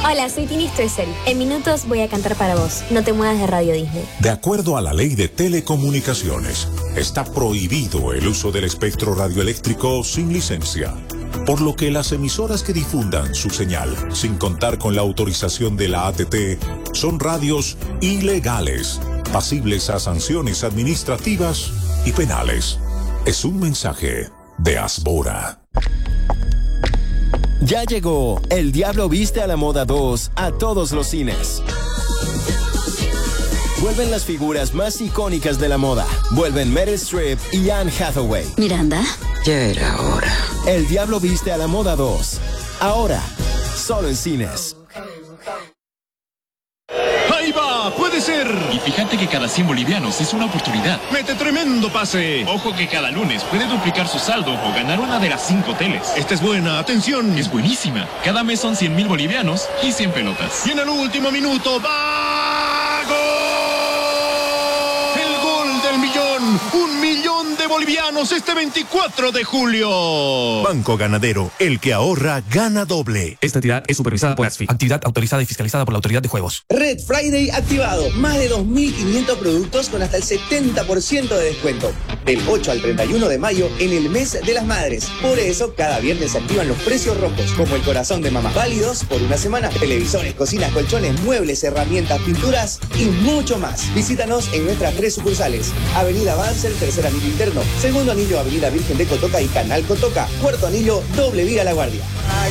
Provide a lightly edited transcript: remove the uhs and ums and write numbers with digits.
Hola, soy Tini Stoessel. En minutos voy a cantar para vos. No te muevas de Radio Disney. De acuerdo a la Ley de Telecomunicaciones, está prohibido el uso del espectro radioeléctrico sin licencia, por lo que las emisoras que difundan su señal sin contar con la autorización de la ATT son radios ilegales, pasibles a sanciones administrativas y penales. Es un mensaje de Asbora. Ya llegó El Diablo Viste a la Moda 2 a todos los cines. Vuelven las figuras más icónicas de la moda. Vuelven Meryl Streep y Anne Hathaway. Miranda. Ya era hora. El Diablo Viste a la Moda 2. Ahora, solo en cines. ¡Ahí va! ¡Puede ser! Y fíjate que cada 100 bolivianos es una oportunidad. ¡Mete tremendo pase! Ojo que cada lunes puede duplicar su saldo o ganar una de las 5 teles. Esta es buena, atención. Es buenísima. Cada mes son 100.000 bolivianos y 100 pelotas. Y en el último minuto, ¡va! ¡Gol! ¡El gol del millón! ¡1 millón de bolivianos este 24 de julio! Banco Ganadero, el que ahorra, gana doble. Esta entidad es supervisada por ASFI, actividad autorizada y fiscalizada por la Autoridad de Juegos. Red Friday activado. Más de 2.500 productos con hasta el 70% de descuento. Del 8 al 31 de mayo en el mes de las madres. Por eso, cada viernes se activan los precios rojos, como el corazón de mamá. Válidos por una semana. Televisores, cocinas, colchones, muebles, herramientas, pinturas y mucho más. Visítanos en nuestras 3 sucursales. Avenida Banzer, tercer anillo interno. Segundo anillo, Avenida Virgen de Cotoca y Canal Cotoca. Cuarto anillo, doble vía La Guardia. Ay,